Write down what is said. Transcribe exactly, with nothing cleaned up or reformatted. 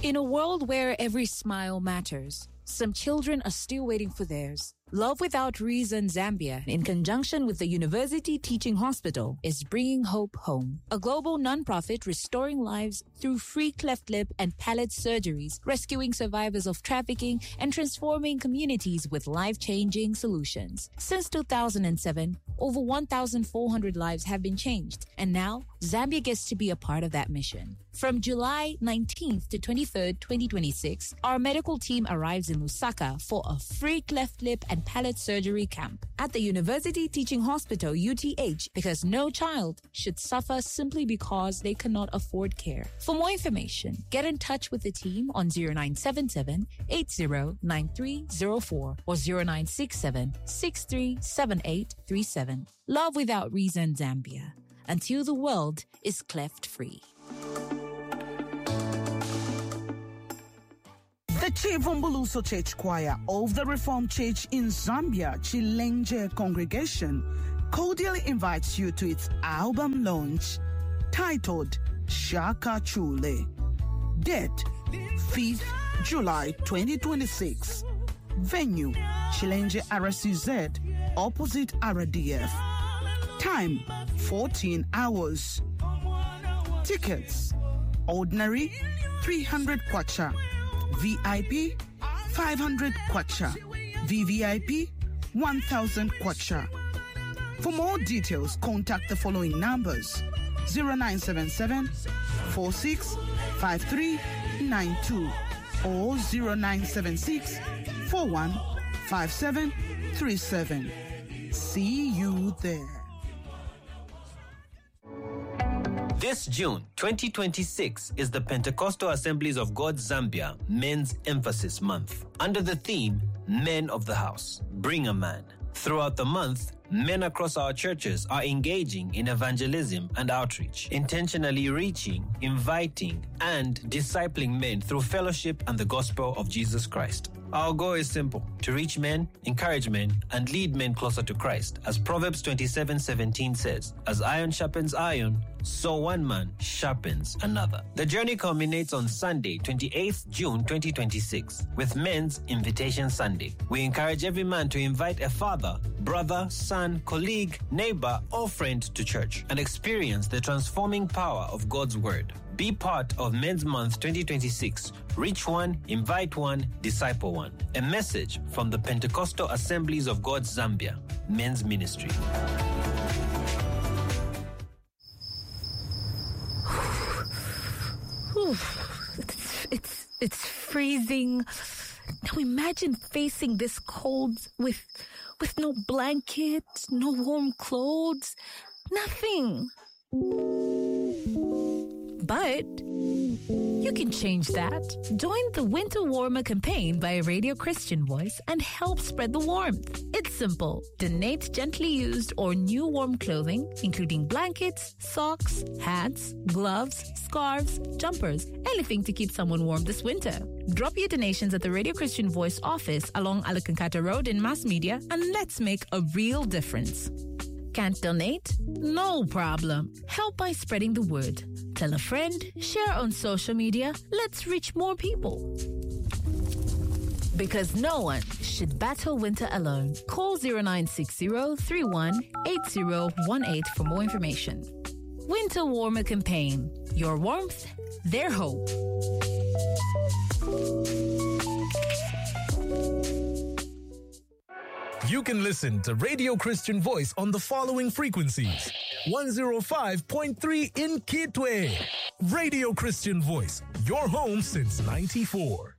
In a world where every smile matters, some children are still waiting for theirs. Love Without Reason Zambia, in conjunction with the University Teaching Hospital, is bringing hope home. A global nonprofit restoring lives through free cleft lip and palate surgeries, rescuing survivors of trafficking, and transforming communities with life-changing solutions. Since two thousand seven, over one thousand four hundred lives have been changed, and now Zambia gets to be a part of that mission. From July nineteenth to twenty-third, twenty twenty-six, our medical team arrives in Lusaka for a free cleft lip and palate surgery camp at the University Teaching Hospital, U T H, because no child should suffer simply because they cannot afford care. For more information, get in touch with the team on zero nine seven seven, eight zero nine three zero four or zero nine six seven, six three seven eight three seven. Love Without Reason Zambia, until the world is cleft free. The Chivumbuluso Church Choir of the Reformed Church in Zambia, Chilenje Congregation, cordially invites you to its album launch titled Shaka Chule. Date, fifth July twenty twenty-six. Venue, Chilenje R S C Z, opposite R D F. Time, fourteen hours. Tickets, ordinary, three hundred kwacha. V I P, five hundred kwacha. V V I P, one thousand kwacha. For more details, contact the following numbers: zero nine seven seven, four six five three nine two or zero nine seven six, four one five seven three seven. See you there. This June twenty twenty-six is the Pentecostal Assemblies of God Zambia Men's Emphasis Month, under the theme Men of the House, Bring a Man. Throughout the month, men across our churches are engaging in evangelism and outreach, intentionally reaching, inviting, and discipling men through fellowship and the gospel of Jesus Christ. Our goal is simple: to reach men, encourage men, and lead men closer to Christ. As Proverbs twenty-seven seventeen says, as iron sharpens iron, so one man sharpens another. The journey culminates on Sunday, twenty-eighth June twenty twenty-six, with Men's Invitation Sunday. We encourage every man to invite a father, brother, son, colleague, neighbor, or friend to church and experience the transforming power of God's Word. Be part of Men's Month twenty twenty-six. Reach one, invite one, disciple one. A message from the Pentecostal Assemblies of God Zambia Men's Ministry. It's, it's, it's freezing. Now imagine facing this cold with, with no blanket, no warm clothes, nothing. But you can change that. Join the Winter Warmer campaign by Radio Christian Voice and help spread the warmth. It's simple. Donate gently used or new warm clothing, including blankets, socks, hats, gloves, scarves, jumpers, anything to keep someone warm this winter. Drop your donations at the Radio Christian Voice office along Alakankata Road in Mass Media, and let's make a real difference. Can't donate? No problem. Help by spreading the word. Tell a friend, share on social media. Let's reach more people. Because no one should battle winter alone. Call zero nine six zero, three one, eight zero one eight for more information. Winter Warmer Campaign. Your warmth, their hope. You can listen to Radio Christian Voice on the following frequencies: one oh five point three in Kitwe. Radio Christian Voice, your home since ninety-four.